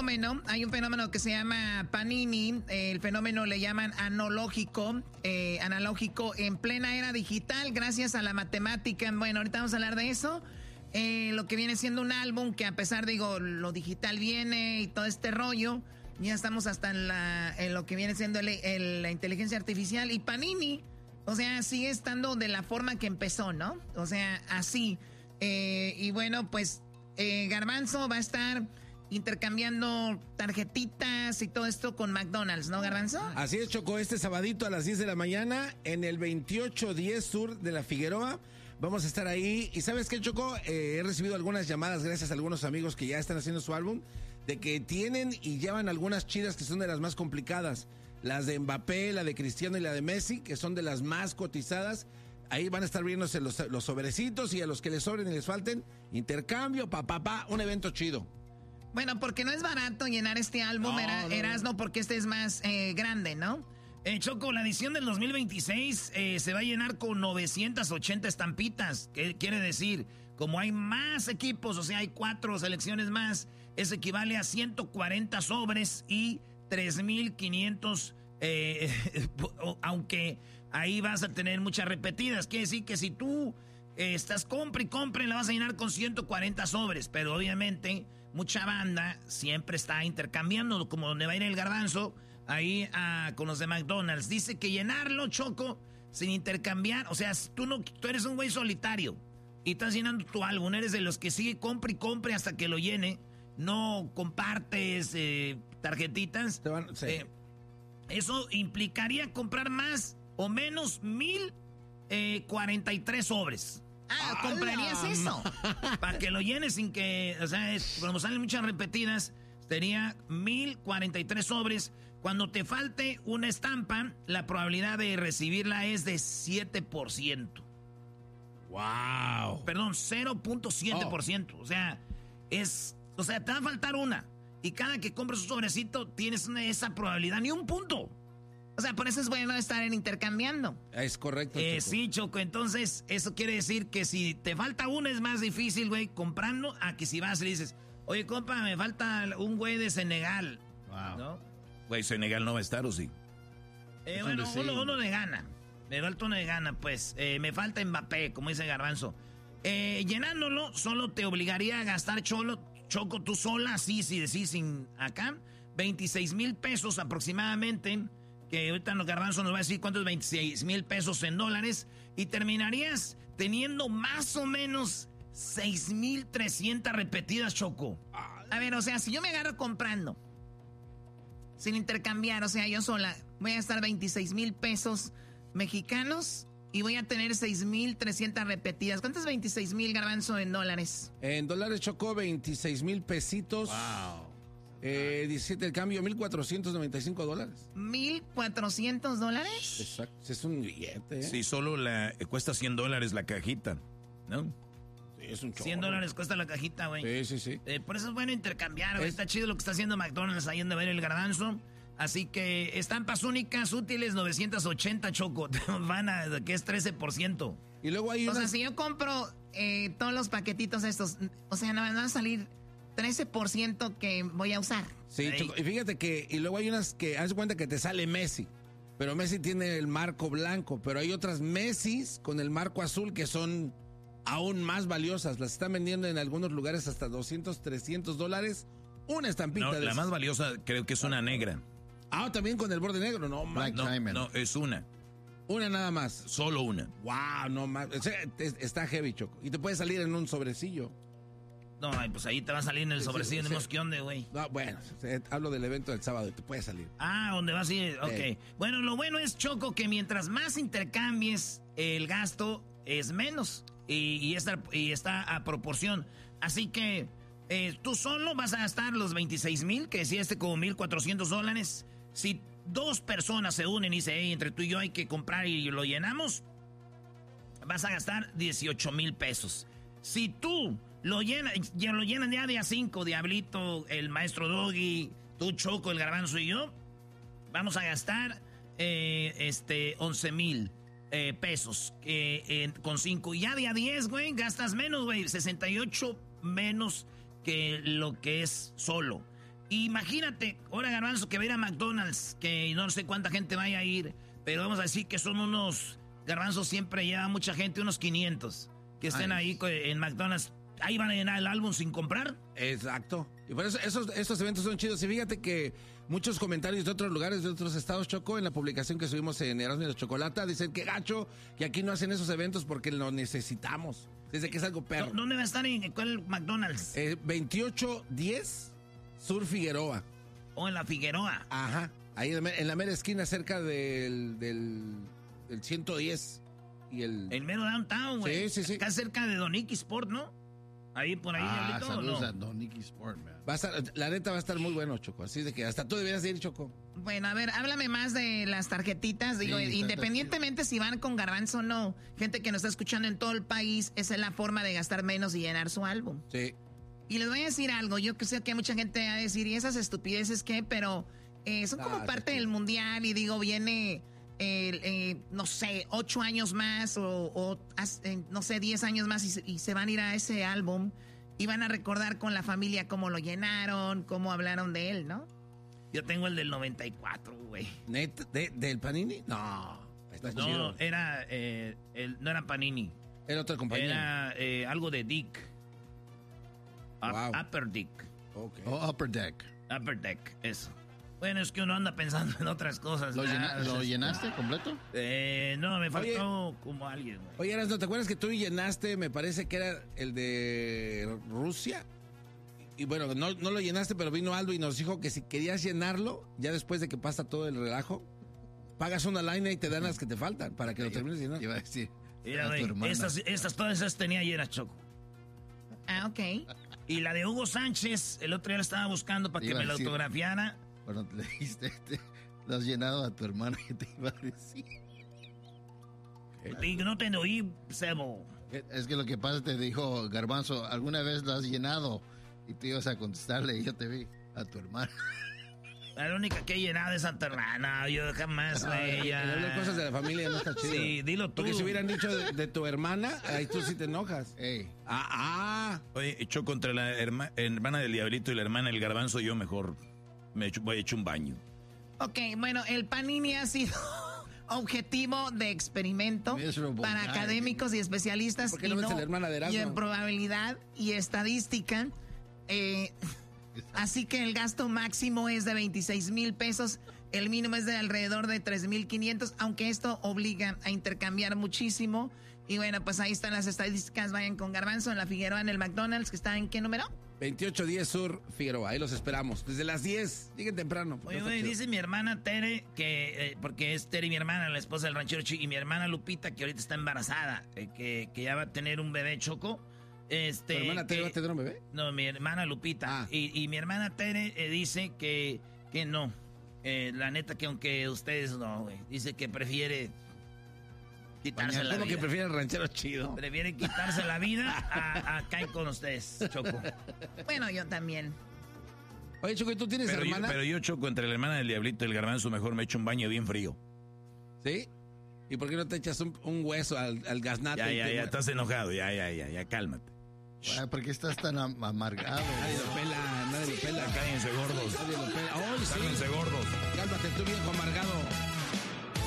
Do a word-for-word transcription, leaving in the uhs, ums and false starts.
fenómeno, hay un fenómeno que se llama Panini, eh, el fenómeno le llaman analógico, eh, analógico en plena era digital, gracias a la matemática. Bueno, ahorita vamos a hablar de eso. Eh, lo que viene siendo un álbum que a pesar, digo, lo digital viene y todo este rollo, ya estamos hasta en, la, en lo que viene siendo el, el, la inteligencia artificial. Y Panini, o sea, sigue estando de la forma que empezó, ¿no? O sea, así. Eh, y bueno, pues eh, Garbanzo va a estar intercambiando tarjetitas y todo esto con McDonald's, ¿no, Garbanzo? Así es, Choco, este sabadito a las diez de la mañana en el veintiocho diez Sur de la Figueroa. Vamos a estar ahí. Y ¿sabes qué, Choco? Eh, he recibido algunas llamadas gracias a algunos amigos que ya están haciendo su álbum, de que tienen y llevan algunas chidas que son de las más complicadas. Las de Mbappé, la de Cristiano y la de Messi, que son de las más cotizadas. Ahí van a estar viéndose los, los sobrecitos, y a los que les sobren y les falten, intercambio, pa, pa, pa, un evento chido. Bueno, porque no es barato llenar este álbum, no, era, no. Erasno, porque este es más eh, grande, ¿no? Eh, Choco, la edición del dos mil veintiséis eh, se va a llenar con novecientas ochenta estampitas. ¿Qué quiere decir? Como hay más equipos, o sea, hay cuatro selecciones más, eso equivale a ciento cuarenta sobres y tres mil quinientos, eh, aunque ahí vas a tener muchas repetidas. Quiere decir que si tú eh, estás compra y compra, la vas a llenar con ciento cuarenta sobres, pero obviamente mucha banda siempre está intercambiando, como donde va a ir el Garbanzo, ahí ah, con los de McDonald's. Dice que llenarlo, Choco, sin intercambiar, o sea, tú, no, tú eres un güey solitario y estás llenando tu álbum, eres de los que sigue compra y compre hasta que lo llene, no compartes eh, tarjetitas. Te van, sí. eh, eso implicaría comprar más o menos mil cuarenta y tres sobres. Ah, ¿comprarías eso? Para que lo llenes sin que, o sea, es, como salen muchas repetidas, sería mil cuarenta y tres sobres. Cuando te falte una estampa, la probabilidad de recibirla es de siete por ciento. ¡Wow! Perdón, cero punto siete por ciento. Oh. O sea, es, o sea, te va a faltar una. Y cada que compres un sobrecito, tienes una, esa probabilidad, ni un punto. O sea, por eso es bueno estar en intercambiando. Es correcto, eh, Choco. Sí, Choco, entonces eso quiere decir que si te falta una es más difícil, güey, comprando, a que si vas y le dices, oye, compa, me falta un güey de Senegal. Wow. ¿No? Güey, Senegal no va a estar, ¿o sí? Eh, bueno, sí. uno, uno de gana. Me falta uno de gana, pues. Eh, me falta Mbappé, como dice Garbanzo. Eh, llenándolo, solo te obligaría a gastar, cholo, Choco, tú sola, sí, sí, sí, sin acá, veintiséis mil pesos aproximadamente. Que ahorita los Garbanzo nos va a decir cuánto es veintiséis mil pesos en dólares. Y terminarías teniendo más o menos seis mil trescientas repetidas, Choco. A ver, o sea, si yo me agarro comprando, sin intercambiar, o sea, yo sola, voy a gastar veintiséis mil pesos mexicanos y voy a tener seis mil trescientas repetidas. ¿Cuánto es veintiséis mil, Garbanzo, en dólares? En dólares, Choco, veintiséis mil pesitos. Wow. Eh, diecisiete el cambio, mil cuatrocientos noventa y cinco dólares. ¿mil cuatrocientos dólares? Exacto, es un billete, ¿eh? Sí, solo la, cuesta cien dólares la cajita, ¿no? Sí, es un chorro. cien dólares cuesta la cajita, güey. Sí, sí, sí. Eh, por eso es bueno intercambiar, güey. Es- Está chido lo que está haciendo McDonald's ahí en de ver el Garbanzo. Así que estampas únicas, útiles, novecientos ochenta, Choco. Van a, que es trece por ciento. Y luego hay O unas... sea, si yo compro eh, todos los paquetitos estos, o sea, no van a salir trece por ciento que voy a usar. Sí, Ey. Choco, y fíjate que, y luego hay unas que, haz de cuenta que te sale Messi, pero Messi tiene el marco blanco, pero hay otras Messis con el marco azul que son aún más valiosas, las están vendiendo en algunos lugares hasta doscientos, trescientos dólares, una estampita No, de la esas. más valiosa creo que es una negra. Ah, también con el borde negro, no, man, No, no, es una. una nada más. Solo una. Wow, no más, o sea, es- está heavy, Choco, y te puede salir en un sobrecillo. No, ay, pues ahí te va a salir en el Sí, sobrecillo sí, de sí. mosquión, güey. No, bueno, eh, hablo del evento del sábado y te puede salir. Ah, donde vas a ir, ok. Sí. Bueno, lo bueno es, Choco, que mientras más intercambies, el gasto es menos. Y, y, está, y está a proporción. Así que eh, tú solo vas a gastar los veintiséis mil, que decía este como mil cuatrocientos dólares. Si dos personas se unen y dicen, hey, entre tú y yo hay que comprar y lo llenamos, vas a gastar dieciocho mil pesos. Si tú lo llenas, ya lo llenan ya día cinco, Diablito, el maestro Doggy, tú, Choco, el Garbanzo y yo, vamos a gastar eh, este once mil eh, pesos eh, en- con cinco. Y ya día diez, güey, gastas menos, güey, sesenta y ocho menos que lo que es solo. Imagínate, ahora Garbanzo, que va a ir a McDonald's, que no sé cuánta gente vaya a ir, pero vamos a decir que son unos, Garbanzo siempre lleva mucha gente, unos quinientos, que estén Ay. ahí en McDonald's. Ahí van a llenar el álbum sin comprar. Exacto. Y por eso esos, estos eventos son chidos. Y fíjate que muchos comentarios de otros lugares, de otros estados, Choco, en la publicación que subimos en Erasmo y la Chocolata, dicen que gacho, que aquí no hacen esos eventos porque lo necesitamos. Dice que es algo perro. ¿Dónde va a estar? ¿En cuál McDonald's? Eh, veintiocho diez Sur Figueroa. ¿O en la Figueroa? Ajá. Ahí en la, en la mera esquina, cerca del, del, del ciento diez. Y el... el mero downtown, güey. Sí, sí, sí. Acá cerca de Don Icky Sport, ¿no? Ahí, por ahí. Ah, todo, saludos ¿no? a Don Icky Sport, man. Va a estar, la neta va a estar muy bueno, Choco. Así de que hasta tú deberías ir, Choco. Bueno, a ver, háblame más de las tarjetitas. Digo, sí, independientemente si van con Garbanzo o no, gente que nos está escuchando en todo el país, esa es la forma de gastar menos y llenar su álbum. Sí. Y les voy a decir algo. Yo sé que mucha gente va a decir, ¿y esas estupideces qué? Pero eh, son como ah, parte sí. del mundial y digo, viene... Eh, eh, no sé, ocho años más o, o eh, no sé, diez años más y se, y se van a ir a ese álbum y van a recordar con la familia cómo lo llenaron, cómo hablaron de él, ¿no? Yo tengo el del noventa y cuatro, güey. ¿Neta? ¿De, ¿Del Panini? No. Está no, chido. era, eh, el, no era Panini. Era otra compañía. Era eh, algo de Dick. Wow. Up, Upper Dick. Okay. Oh, Upper Deck. Upper Deck, eso. Bueno, es que uno anda pensando en otras cosas. ¿Lo, llena, ¿lo llenaste completo? Eh, no, me faltó Oye, como alguien. Güey. Oye, Erasmo, ¿te acuerdas que tú llenaste, me parece que era el de Rusia? Y bueno, no, no lo llenaste, pero vino Aldo y nos dijo que si querías llenarlo, ya después de que pasa todo el relajo, pagas una línea y te dan las que te faltan para que lo termines llenando. Iba a decir, Mira, güey, estas, estas, todas esas tenía ayer, Choco. Ah, ok. Y la de Hugo Sánchez, el otro día la estaba buscando para que me la autografiara. Cuando te dijiste, te, lo has llenado a tu hermano, ¿qué te iba a decir? ¿Qué? No te oí, Sebo. Es que lo que pasa, te dijo Garbanzo, ¿alguna vez lo has llenado? Y tú ibas a contestarle y yo te vi a tu hermana. La única que he llenado es a tu hermana, yo jamás, güey. No, hablar cosas de la familia no está chido. Sí, dilo tú. Porque si hubieran dicho de, de tu hermana, ahí tú sí te enojas. Ey. Ah, ah. Oye, echó contra la herma, hermana del Diablito y la hermana del Garbanzo, yo mejor... Me echo, voy a echar un baño. Ok, bueno, el Panini ha sido objetivo de experimento para guy. académicos y especialistas. ¿Por qué no y, ves no, a la hermana de Erasmo? Y en probabilidad y estadística. Eh, así que el gasto máximo es de veintiséis mil pesos. El mínimo es de alrededor de tres mil quinientos, aunque esto obliga a intercambiar muchísimo. Y bueno, pues ahí están las estadísticas. Vayan con Garbanzo en la Figueroa, en el McDonald's, que está en ¿qué número? veintiocho diez Sur Figueroa, ahí los esperamos. Desde las diez, lleguen temprano. Oye, güey, dice mi hermana Tere, que eh, porque es Tere mi hermana, la esposa del ranchero Chico, y mi hermana Lupita, que ahorita está embarazada, eh, que, que ya va a tener un bebé, Choco. Este, ¿Tu hermana Tere que, va a tener un bebé? No, mi hermana Lupita. Ah. Y, y mi hermana Tere eh, dice que, que no. Eh, la neta que aunque ustedes no, güey. Dice que prefiere... quitarse Bañar, la ¿cómo vida. que prefiere el ranchero chido? Prefiere quitarse la vida a, a caer con ustedes, Choco. Bueno, yo también. Oye, Choco, ¿y tú tienes pero hermana? Yo, pero yo, Choco, entre la hermana del Diablito y el Garbanzo, mejor me echo un baño bien frío. ¿Sí? ¿Y por qué no te echas un, un hueso al, al gaznate? Ya, ya, ya, estás enojado, ya, ya, ya, ya, cálmate. Ay, ¿por qué estás tan am amargado? Nadie lo pela, nadie lo pela. Cállense gordos. Nadie lo pela. ¡Ay, sí! Cálmense gordos. Cálmate tú, viejo amargado.